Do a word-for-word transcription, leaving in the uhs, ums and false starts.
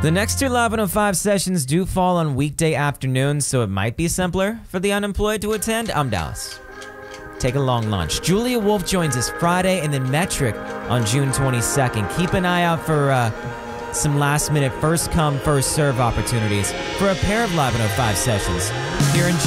The next two Live one oh five sessions do fall on weekday afternoons, so it might be simpler for the unemployed to attend. I'm Dallas. Take a long lunch. Julia Wolf joins us Friday, and then Metric on June twenty-second. Keep an eye out for uh, some last-minute first-come, first-serve opportunities for a pair of Live one oh five sessions here in